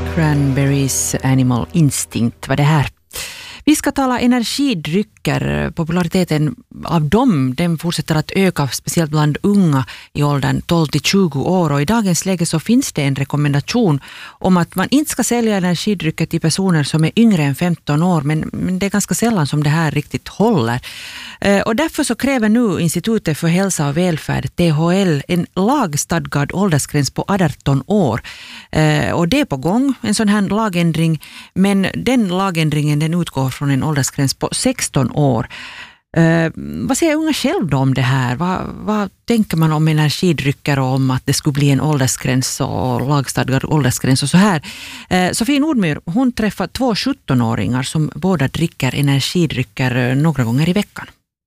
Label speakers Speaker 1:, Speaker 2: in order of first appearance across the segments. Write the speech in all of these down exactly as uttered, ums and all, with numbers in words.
Speaker 1: Cranberries Animal Instinct var det här. Vi ska tala energidrycker. Populariteten av dem den fortsätter att öka, speciellt bland unga i åldern tolv till tjugo år. Och i dagens läge så finns det en rekommendation om att man inte ska sälja energidrycker till personer som är yngre än femton år. Men, men det är ganska sällan som det här riktigt håller. Eh, och därför så kräver nu Institutet för hälsa och välfärd, T H L, en lagstadgad åldersgräns på arton år. Eh, och det är på gång, en sån här lagändring. Men den lagändringen den utgår från en åldersgräns på sexton år. Eh, vad säger unga själv då om det här? Vad, vad tänker man om energidrycker och om att det skulle bli en åldersgräns och lagstadgad åldersgräns och så här? Eh, Sofie Nordmyr, hon träffar två sjuttonåringar som båda dricker energidrycker några gånger i veckan.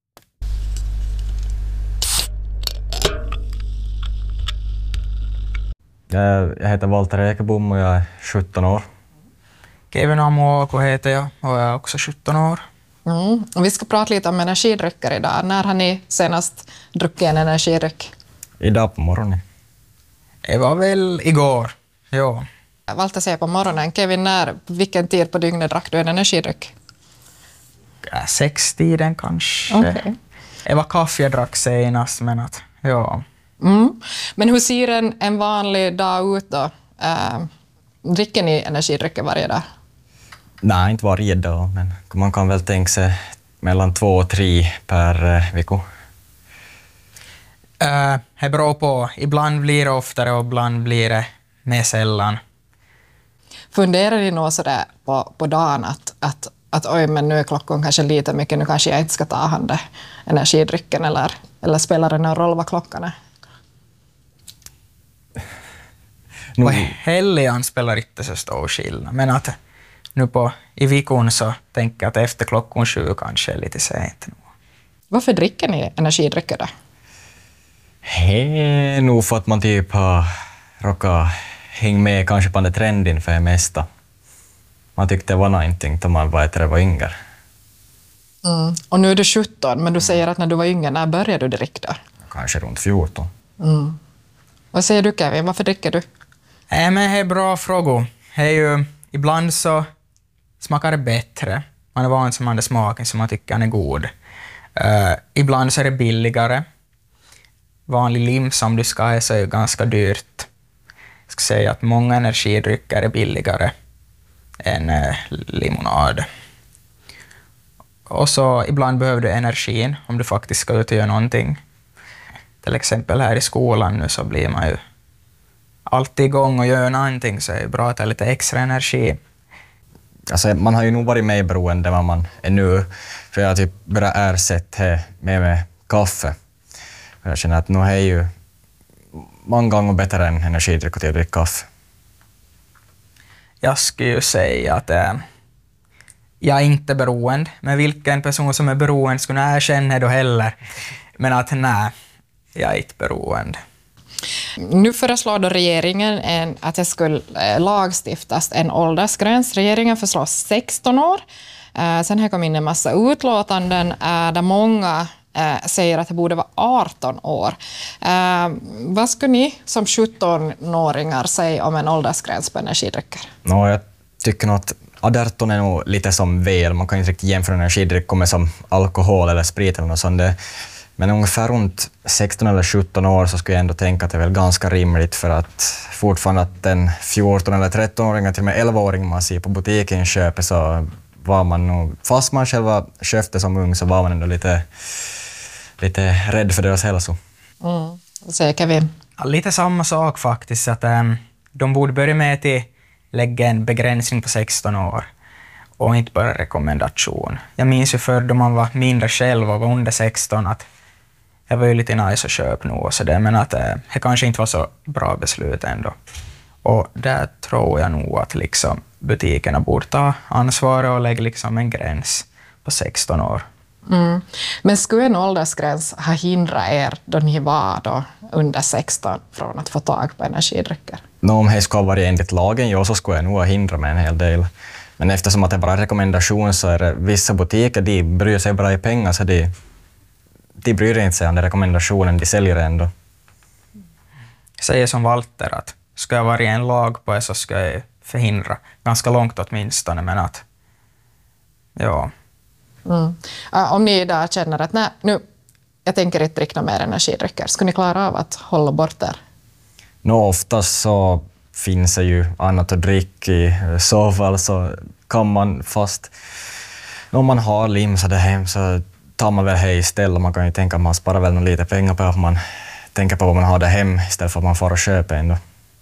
Speaker 2: Jag heter Walter Ekebom och jag är sjutton år.
Speaker 3: Kevin Amoako heter jag och jag är också sjutton år.
Speaker 4: Mm. Och vi ska prata lite om energidrycker idag. När har ni senast druckit en energidryck?
Speaker 2: Idag på morgonen.
Speaker 3: Det var väl igår, ja.
Speaker 4: Walter säger på morgonen. Kevin, när, vilken tid på dygnet drack du en energidryck?
Speaker 3: Sextiden kanske.
Speaker 4: Okay.
Speaker 3: Det var kaffe jag drack senast, men att, ja.
Speaker 4: Mm. Men hur ser en, en vanlig dag ut då? Äh, dricker ni energidrycker varje dag?
Speaker 2: Nej, inte varje dag, men man kan väl tänka sig mellan två och tre per uh, vecka.
Speaker 3: Uh, det beror på. Ibland blir det oftare och ibland blir det mer sällan.
Speaker 4: Funderar ni nog sådär på, på dagen att, att, att oj, men nu är klockan kanske lite mycket, nu kanske jag inte ska ta hand om energidrycken, eller, eller spelar det någon roll vad klockan är?
Speaker 3: På helgen spelar inte så stor skillnad, men att nu på, i veckan så tänker jag att efter klockan sju kanske är lite sent.
Speaker 4: Varför dricker ni energidrycker då?
Speaker 2: Det är nog för att man typ har råkat hänga med kanske på den trenden för det mesta. Man tyckte det var någonting då man var, var yngre.
Speaker 4: Mm. Och nu är du sjutton, men du säger att när du var yngre, när började du dricka?
Speaker 2: Kanske runt fjorton.
Speaker 4: Mm. Vad säger du, Kevin? Varför dricker du?
Speaker 3: Äh, men det är bra frågor. Det är ju, ibland så smakar det bättre. Man är van som man det smaken som man tycker är god. Uh, ibland så är det billigare. Vanlig lim som du ska ha så är ju ganska dyrt. Jag ska säga att många energidrycker är billigare än uh, limonad. Och så ibland behöver du energin om du faktiskt ska ut och göra någonting. Till exempel här i skolan nu så blir man ju alltid igång och gör någonting, så är det bra att ha lite extra energi.
Speaker 2: Alltså, man har ju nog varit mer beroende än vad man är nu. För jag har typ börjat ersätta det med, med kaffe. För jag känner att nu är ju många gånger bättre än energidryck att dricka kaffe.
Speaker 3: Jag skulle ju säga att äh, jag är inte beroende. Men vilken person som är beroende skulle jag erkänna då heller. Men att nej, jag är inte beroende.
Speaker 4: Nu föreslår då regeringen en, att det skulle eh, lagstiftas en åldersgräns. Regeringen föreslår sexton år. Eh, sen har kommit in en massa utlåtanden eh, där många eh, säger att det borde vara arton år. Eh, vad skulle ni som sjuttonåringar säga om en åldersgräns på energidrycker?
Speaker 2: No, jag tycker nog att arton är nog lite som väl. Man kan inte riktigt jämföra energidrycker med som alkohol eller sprit eller något sånt. Men ungefär runt sexton eller sjutton år så skulle jag ändå tänka att det är väl ganska rimligt, för att fortfarande att en fjorton eller tretton-åring till och med elva-åring man ser på butiken köper, så var man nog, fast man själva köpte som ung, så var man ändå lite, lite rädd för deras hälsa.
Speaker 4: Mm. Vad säger Kevin?
Speaker 3: Ja, lite samma sak faktiskt, att ähm, de borde börja med att lägga en begränsning på sexton år och inte bara rekommendation. Jag minns ju förr då man var mindre själv och var under sexton att det var ju lite nice att köpa nu och så där, men att det kanske inte var så bra beslut ändå. Och där tror jag nog att liksom butikerna borde ta ansvar och lägga liksom en gräns på sexton år.
Speaker 4: Mm. Men skulle en åldersgräns ha hindrat er då ni var då under sexton från att få tag på energidrycker?
Speaker 2: No, om det ska vara enligt lagen, ja, så skulle jag nog hindra med en hel del. Men eftersom att det bara är rekommendation så är det vissa butiker, de bryr sig bara i pengar, så de, de bryr inte sig om den rekommendationen, de säljer ändå.
Speaker 3: Jag säger som Walter att ska jag vara en lag på det så ska jag förhindra. Ganska långt åtminstone, men att ja.
Speaker 4: Mm. Uh, om ni idag känner att nej, nu, jag tänker inte dricka mer energidrycker, skulle ni klara av att hålla bort där?
Speaker 2: Nå, oftast så finns det ju annat att dricka i så fall, så kan man fast om man har limsade hem så tar man väl här istället. Man kan ju tänka att man sparar väl någon lite pengar på att man tänker på vad man har det hem istället för att man får och köpa ändå.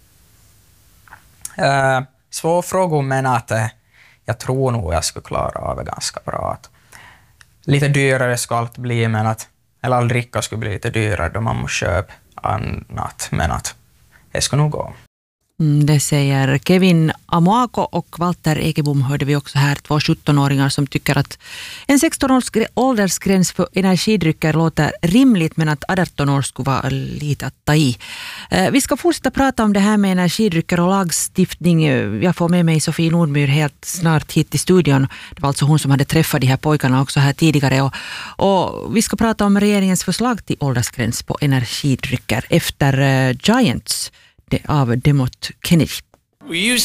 Speaker 3: Uh, svår fråga, men att uh, jag tror nog jag skulle klara av det ganska bra. Att lite dyrare ska allt bli, men att eller all dricka skulle bli lite dyrare då man måste köpa annat, men att det ska nog gå.
Speaker 1: Mm, det säger Kevin Amoako och Walter Ekebom hörde vi också här, två sjuttonåringar som tycker att en sexton-års åldersgräns för energidrycker låter rimligt, men att arton år skulle vara lite att ta i. Vi ska fortsätta prata om det här med energidrycker och lagstiftning. Jag får med mig Sofie Nordmyr helt snart hit till studion. Det var alltså hon som hade träffat de här pojkarna också här tidigare. Och, och vi ska prata om regeringens förslag till åldersgräns på energidrycker efter uh, Giants av Demot Kennedy.